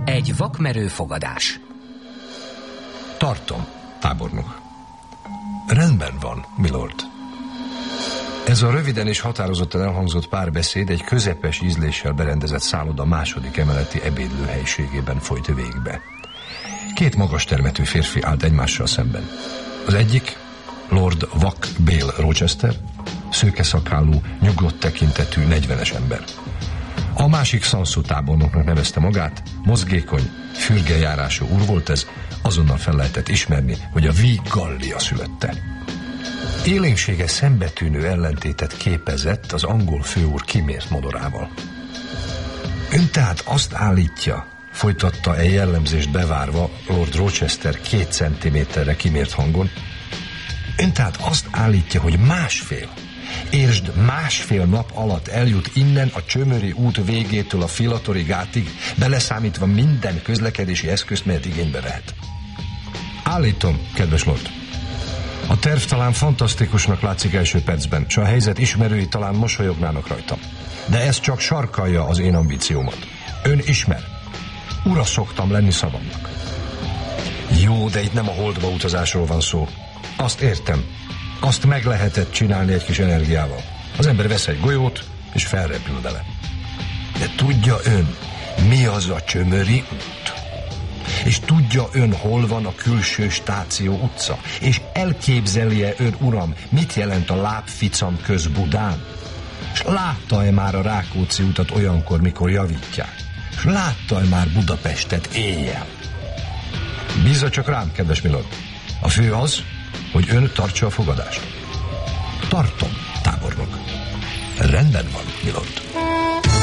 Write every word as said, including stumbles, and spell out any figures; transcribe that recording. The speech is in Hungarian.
Egy vakmerő fogadás. Tartom, tábornok. Rendben van, milord. Ez a röviden és határozottan elhangzott párbeszéd egy közepes ízléssel berendezett szálloda második emeleti ebédlőhelyiségében folyt végbe. Két magas termetű férfi állt egymással szemben. Az egyik Lord Vak Bale Rochester, szőkeszakálú, nyugodt tekintetű, negyvenes ember. A másik Sansu tábornoknak nevezte magát, mozgékony, fürgejárású úr volt ez, azonnal fel lehetett ismerni, hogy a V. Gallia szülötte. Élénksége szembetűnő ellentétet képezett az angol főúr kimért modorával. Ön tehát azt állítja, folytatta e jellemzést bevárva Lord Rochester két centiméterre kimért hangon, ön tehát azt állítja, hogy másfél, értsd, másfél nap alatt eljut innen a Csömöri út végétől a Filatori gátig, beleszámítva minden közlekedési eszközt, melyet igénybe vehet. Állítom, kedves lord, a terv talán fantasztikusnak látszik első percben, s a helyzet ismerői talán mosolyognának rajtam. De ez csak sarkalja az én ambíciómat. Ön ismer. Ura szoktam lenni szavamnak. Jó, de itt nem a holdba utazásról van szó. Azt értem. Azt meg lehetett csinálni egy kis energiával. Az ember vesz egy golyót, és felrepül vele. De tudja ön, mi az a Csömöri út? És tudja ön, hol van a külső stáció utca? És elképzelje ön, uram, mit jelent a lábficam köz Budán? És látta-e már a Rákóczi utat olyankor, mikor javítják? És látta-e már Budapestet éjjel? Bízza csak rám, kedves milord. A fő az, hogy ön tartsa a fogadást. Tartom, tábornok. Rendben van, milord.